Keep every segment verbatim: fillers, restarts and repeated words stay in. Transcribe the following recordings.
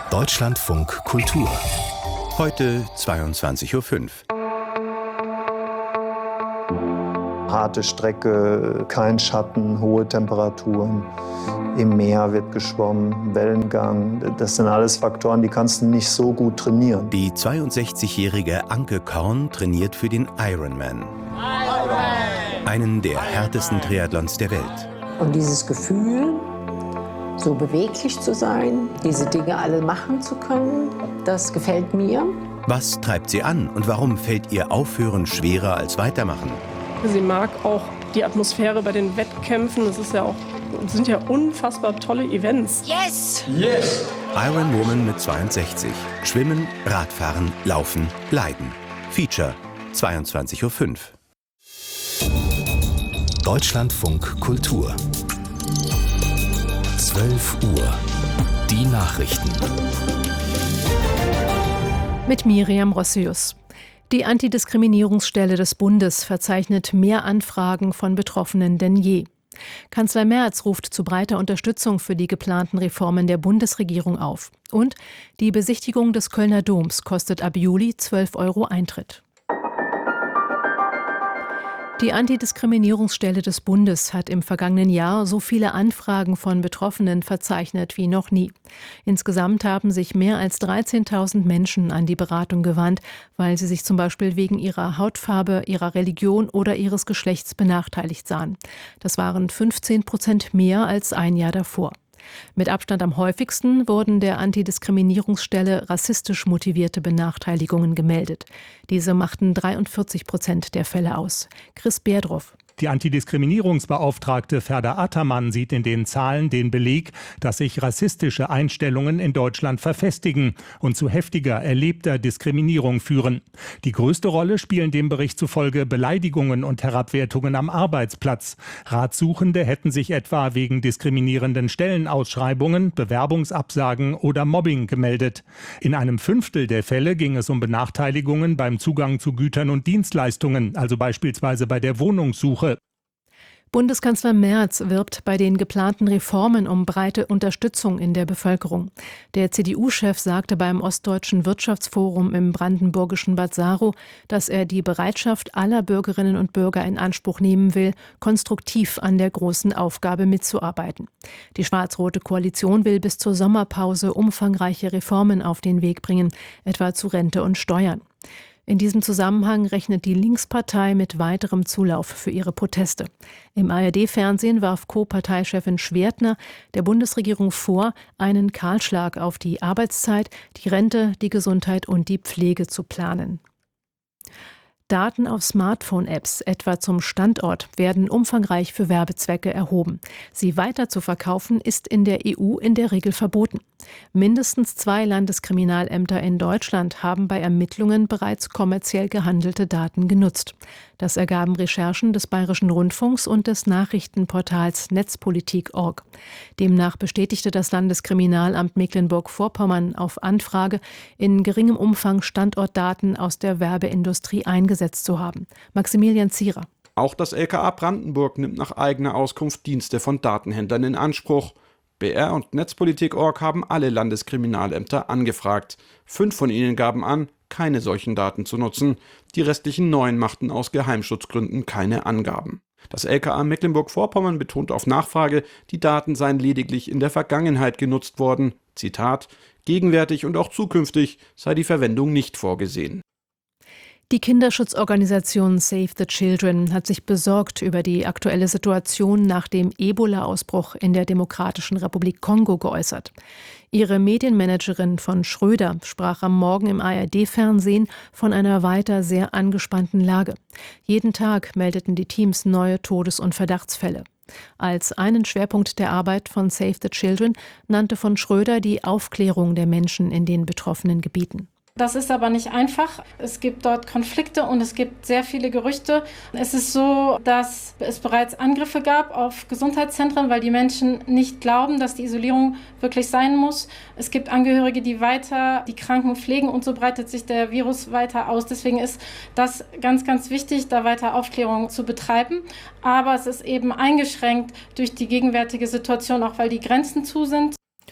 Deutschlandfunk Kultur. Heute zweiundzwanzig Uhr fünf. Harte Strecke, kein Schatten, hohe Temperaturen. Im Meer wird geschwommen, Wellengang. Das sind alles Faktoren, die kannst du nicht so gut trainieren. Die zweiundsechzigjährige Anke Korn trainiert für den Ironman. Ironman. Einen der härtesten Triathlons der Welt. Und dieses Gefühl, so beweglich zu sein, diese Dinge alle machen zu können, das gefällt mir. Was treibt sie an und warum fällt ihr Aufhören schwerer als Weitermachen? Sie mag auch die Atmosphäre bei den Wettkämpfen. Das ist ja auch, sind ja unfassbar tolle Events. Yes! Yes! Iron Woman mit zweiundsechzig. Schwimmen, Radfahren, Laufen, Leiden. Feature zweiundzwanzig Uhr fünf. Deutschlandfunk Kultur. zwölf Uhr. Die Nachrichten. Mit Miriam Rossius. Die Antidiskriminierungsstelle des Bundes verzeichnet mehr Anfragen von Betroffenen denn je. Kanzler Merz ruft zu breiter Unterstützung für die geplanten Reformen der Bundesregierung auf. Und die Besichtigung des Kölner Doms kostet ab Juli zwölf Euro Eintritt. Die Antidiskriminierungsstelle des Bundes hat im vergangenen Jahr so viele Anfragen von Betroffenen verzeichnet wie noch nie. Insgesamt haben sich mehr als dreizehntausend Menschen an die Beratung gewandt, weil sie sich zum Beispiel wegen ihrer Hautfarbe, ihrer Religion oder ihres Geschlechts benachteiligt sahen. Das waren fünfzehn Prozent mehr als ein Jahr davor. Mit Abstand am häufigsten wurden der Antidiskriminierungsstelle rassistisch motivierte Benachteiligungen gemeldet. Diese machten dreiundvierzig Prozent der Fälle aus. Chris Berdroff. Die Antidiskriminierungsbeauftragte Ferda Attermann sieht in den Zahlen den Beleg, dass sich rassistische Einstellungen in Deutschland verfestigen und zu heftiger erlebter Diskriminierung führen. Die größte Rolle spielen dem Bericht zufolge Beleidigungen und Herabwertungen am Arbeitsplatz. Ratsuchende hätten sich etwa wegen diskriminierenden Stellenausschreibungen, Bewerbungsabsagen oder Mobbing gemeldet. In einem Fünftel der Fälle ging es um Benachteiligungen beim Zugang zu Gütern und Dienstleistungen, also beispielsweise bei der Wohnungssuche. Bundeskanzler Merz wirbt bei den geplanten Reformen um breite Unterstützung in der Bevölkerung. Der C D U-Chef sagte beim Ostdeutschen Wirtschaftsforum im brandenburgischen Bad Saro, dass er die Bereitschaft aller Bürgerinnen und Bürger in Anspruch nehmen will, konstruktiv an der großen Aufgabe mitzuarbeiten. Die schwarz-rote Koalition will bis zur Sommerpause umfangreiche Reformen auf den Weg bringen, etwa zu Rente und Steuern. In diesem Zusammenhang rechnet die Linkspartei mit weiterem Zulauf für ihre Proteste. Im A R D-Fernsehen warf Co-Parteichefin Schwertner der Bundesregierung vor, einen Kahlschlag auf die Arbeitszeit, die Rente, die Gesundheit und die Pflege zu planen. Daten auf Smartphone-Apps, etwa zum Standort, werden umfangreich für Werbezwecke erhoben. Sie weiter zu verkaufen, ist in der E U in der Regel verboten. Mindestens zwei Landeskriminalämter in Deutschland haben bei Ermittlungen bereits kommerziell gehandelte Daten genutzt. Das ergaben Recherchen des Bayerischen Rundfunks und des Nachrichtenportals Netzpolitik Punkt org. Demnach bestätigte das Landeskriminalamt Mecklenburg-Vorpommern auf Anfrage, in geringem Umfang Standortdaten aus der Werbeindustrie eingesetzt zu haben. Maximilian Zierer. Auch das L K A Brandenburg nimmt nach eigener Auskunft Dienste von Datenhändlern in Anspruch. B R und Netzpolitik Punkt org haben alle Landeskriminalämter angefragt. Fünf von ihnen gaben an, keine solchen Daten zu nutzen. Die restlichen neun machten aus Geheimschutzgründen keine Angaben. Das L K A Mecklenburg-Vorpommern betont auf Nachfrage, die Daten seien lediglich in der Vergangenheit genutzt worden. Zitat: Gegenwärtig und auch zukünftig sei die Verwendung nicht vorgesehen. Die Kinderschutzorganisation Save the Children hat sich besorgt über die aktuelle Situation nach dem Ebola-Ausbruch in der Demokratischen Republik Kongo geäußert. Ihre Medienmanagerin von Schröder sprach am Morgen im A R D-Fernsehen von einer weiter sehr angespannten Lage. Jeden Tag meldeten die Teams neue Todes- und Verdachtsfälle. Als einen Schwerpunkt der Arbeit von Save the Children nannte von Schröder die Aufklärung der Menschen in den betroffenen Gebieten. Das ist aber nicht einfach. Es gibt dort Konflikte und es gibt sehr viele Gerüchte. Es ist so, dass es bereits Angriffe gab auf Gesundheitszentren, weil die Menschen nicht glauben, dass die Isolierung wirklich sein muss. Es gibt Angehörige, die weiter die Kranken pflegen und so breitet sich der Virus weiter aus. Deswegen ist das ganz, ganz wichtig, da weiter Aufklärung zu betreiben. Aber es ist eben eingeschränkt durch die gegenwärtige Situation, auch weil die Grenzen zu sind.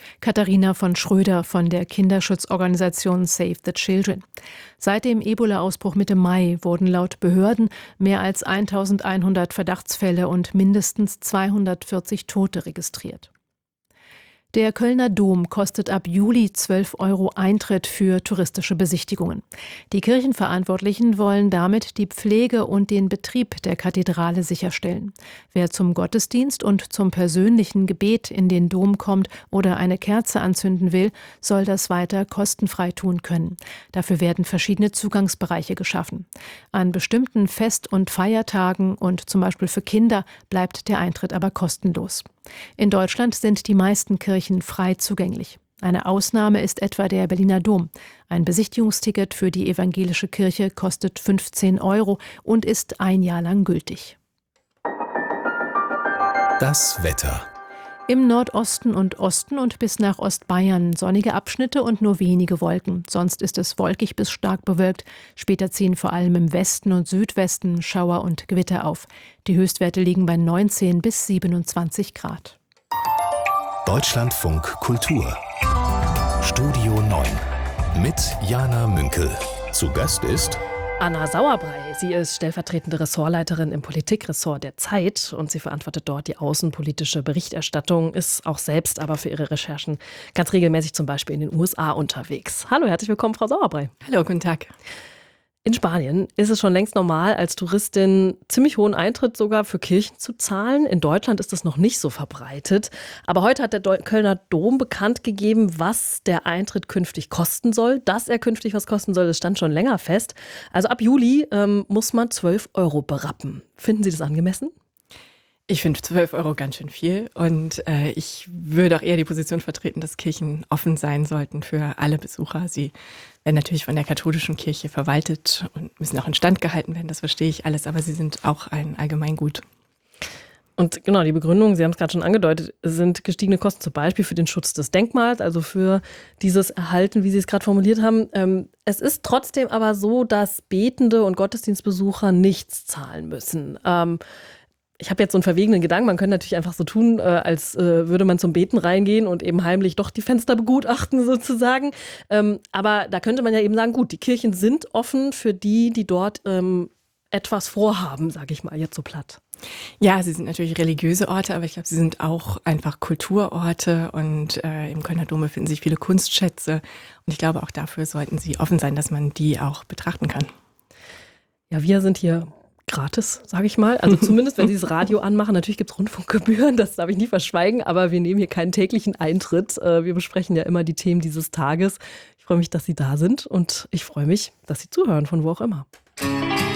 Katharina von Schröder von der Kinderschutzorganisation Save the Children. Seit dem Ebola-Ausbruch Mitte Mai wurden laut Behörden mehr als eintausendeinhundert Verdachtsfälle und mindestens zweihundertvierzig Tote registriert. Der Kölner Dom kostet ab Juli zwölf Euro Eintritt für touristische Besichtigungen. Die Kirchenverantwortlichen wollen damit die Pflege und den Betrieb der Kathedrale sicherstellen. Wer zum Gottesdienst und zum persönlichen Gebet in den Dom kommt oder eine Kerze anzünden will, soll das weiter kostenfrei tun können. Dafür werden verschiedene Zugangsbereiche geschaffen. An bestimmten Fest- und Feiertagen und zum Beispiel für Kinder bleibt der Eintritt aber kostenlos. In Deutschland sind die meisten Kirchen frei zugänglich. Eine Ausnahme ist etwa der Berliner Dom. Ein Besichtigungsticket für die evangelische Kirche kostet fünfzehn Euro und ist ein Jahr lang gültig. Das Wetter. Im Nordosten und Osten und bis nach Ostbayern sonnige Abschnitte und nur wenige Wolken. Sonst ist es wolkig bis stark bewölkt. Später ziehen vor allem im Westen und Südwesten Schauer und Gewitter auf. Die Höchstwerte liegen bei neunzehn bis siebenundzwanzig Grad. Deutschlandfunk Kultur. Studio neun. Mit Jana Münkel. Zu Gast ist Anna Sauerbrey. Sie ist stellvertretende Ressortleiterin im Politikressort der Zeit und sie verantwortet dort die außenpolitische Berichterstattung, ist auch selbst aber für ihre Recherchen ganz regelmäßig zum Beispiel in den U S A unterwegs. Hallo, herzlich willkommen, Frau Sauerbrey. Hallo, guten Tag. In Spanien ist es schon längst normal, als Touristin ziemlich hohen Eintritt sogar für Kirchen zu zahlen. In Deutschland ist das noch nicht so verbreitet. Aber heute hat der Kölner Dom bekannt gegeben, was der Eintritt künftig kosten soll. Dass er künftig was kosten soll, das stand schon länger fest. Also ab Juli ähm, muss man zwölf Euro berappen. Finden Sie das angemessen? Ich finde zwölf Euro ganz schön viel und äh, ich würde auch eher die Position vertreten, dass Kirchen offen sein sollten für alle Besucher. Sie werden natürlich von der katholischen Kirche verwaltet und müssen auch instand gehalten werden, das verstehe ich alles, aber sie sind auch ein Allgemeingut. Und genau, die Begründung, Sie haben es gerade schon angedeutet, sind gestiegene Kosten zum Beispiel für den Schutz des Denkmals, also für dieses Erhalten, wie Sie es gerade formuliert haben. Ähm, es ist trotzdem aber so, dass Betende und Gottesdienstbesucher nichts zahlen müssen. Ähm, Ich habe jetzt so einen verwegenen Gedanken, man könnte natürlich einfach so tun, äh, als äh, würde man zum Beten reingehen und eben heimlich doch die Fenster begutachten sozusagen. Ähm, aber da könnte man ja eben sagen, gut, die Kirchen sind offen für die, die dort ähm, etwas vorhaben, sage ich mal jetzt so platt. Ja, sie sind natürlich religiöse Orte, aber ich glaube, sie sind auch einfach Kulturorte und äh, im Kölner Dom befinden sich viele Kunstschätze und ich glaube, auch dafür sollten sie offen sein, dass man die auch betrachten kann. Ja, wir sind hier gratis, sage ich mal. Also zumindest, wenn Sie das Radio anmachen. Natürlich gibt es Rundfunkgebühren, das darf ich nie verschweigen, aber wir nehmen hier keinen täglichen Eintritt. Wir besprechen ja immer die Themen dieses Tages. Ich freue mich, dass Sie da sind und ich freue mich, dass Sie zuhören, von wo auch immer.